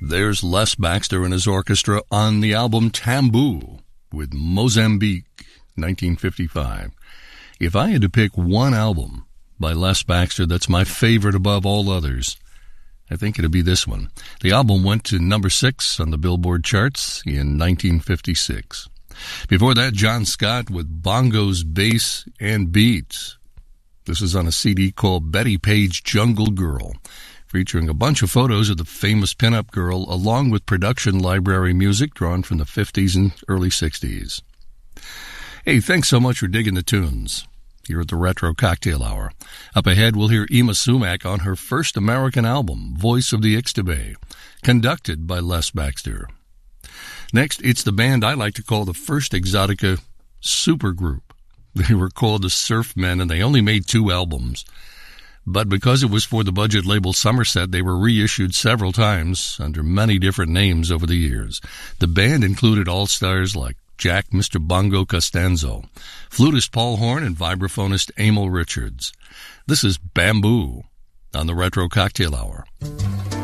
There's Les Baxter and his orchestra on the album Tamboo with Mozambique, 1955. If I had to pick one album by Les Baxter that's my favorite above all others, I think it'd be this one. The album went to number 6 on the Billboard charts in 1956. Before that, John Scott with bongos, bass, and beats. This is on a CD called Betty Page Jungle Girl, featuring a bunch of photos of the famous pinup girl, along with production library music drawn from the 50s and early 60s. Hey, thanks so much for digging the tunes here at the Retro Cocktail Hour. Up ahead, we'll hear Yma Sumac on her first American album, Voice of the Ixtabay, conducted by Les Baxter. Next, it's the band I like to call the first Exotica supergroup. They were called the Surfmen, and they only made 2 albums. But because it was for the budget label Somerset, they were reissued several times under many different names over the years. The band included all-stars like Jack Mr. Bongo Costanzo, flutist Paul Horn, and vibraphonist Emil Richards. This is Bamboo on the Retro Cocktail Hour.